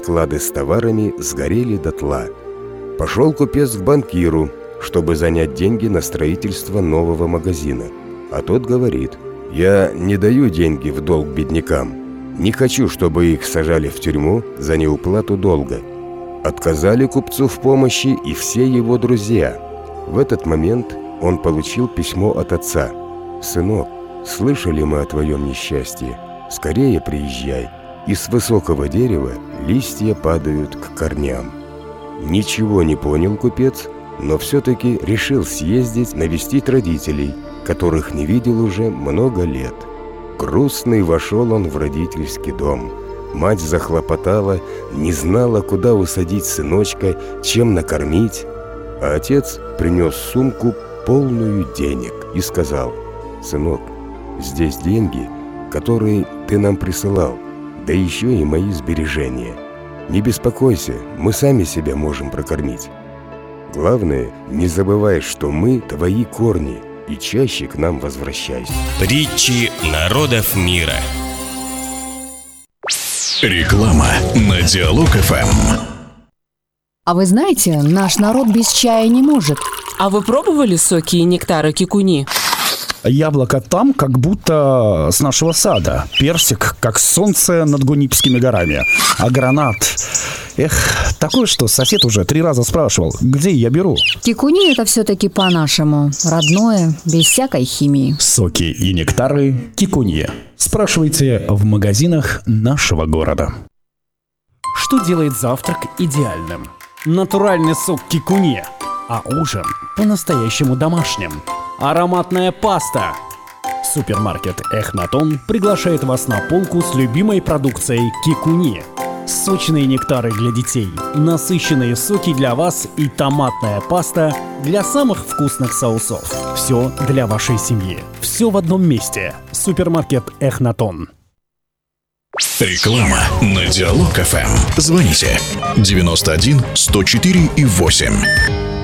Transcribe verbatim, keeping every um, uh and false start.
склады с товарами сгорели дотла. Пошел купец к банкиру, чтобы занять деньги на строительство нового магазина. А тот говорит: «Я не даю деньги в долг беднякам. Не хочу, чтобы их сажали в тюрьму за неуплату долга». Отказали купцу в помощи и все его друзья. В этот момент он получил письмо от отца: «Сынок, слышали мы о твоем несчастье. Скорее приезжай». И с высокого дерева листья падают к корням. Ничего не понял купец, но все-таки решил съездить навестить родителей, которых не видел уже много лет. Грустный вошел он в родительский дом. Мать захлопотала, не знала, куда усадить сыночка, чем накормить. А отец принес сумку, полную денег, и сказал: «Сынок, здесь деньги, которые ты нам присылал, да еще и мои сбережения. Не беспокойся, мы сами себя можем прокормить. Главное, не забывай, что мы твои корни, и чаще к нам возвращайся». Притчи народов мира. Реклама на Диалог-ФМ. А вы знаете, наш народ без чая не может. А вы пробовали соки и нектары кикуни? Яблоко там, как будто с нашего сада. Персик, как солнце над Гунипскими горами. А гранат... Эх, такое, что сосед уже три раза спрашивал, где я беру. Кикуни — это все-таки по-нашему. Родное, без всякой химии. Соки и нектары кикуни. Спрашивайте в магазинах нашего города. Что делает завтрак идеальным? Натуральный сок кикуни. А ужин по-настоящему домашним. Ароматная паста. Супермаркет Эхнатон приглашает вас на полку с любимой продукцией кикуни. Сочные нектары для детей, насыщенные соки для вас и томатная паста для самых вкусных соусов. Все для вашей семьи. Все в одном месте. Супермаркет Эхнатон. Реклама на Диалог-ФМ. Звоните девяносто один сто четыре и восемь.